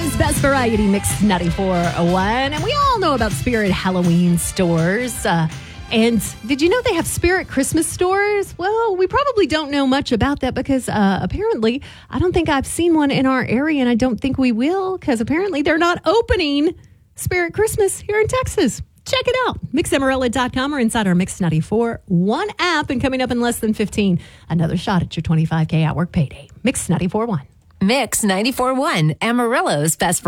Amarillo's Best Variety Mix 94.1. And we all know about Spirit Halloween stores. And did you know they have Spirit Christmas stores? Well, we probably don't know much about that because apparently I don't think I've seen one in our area, and I don't think we will because apparently they're not opening Spirit Christmas here in Texas. Check it out. MixAmarilla.com or inside our Mix 94.1 app. And coming up in less than 15, another shot at your $25K at work payday. Mix 94.1. Mix 94.1, Amarillo's Best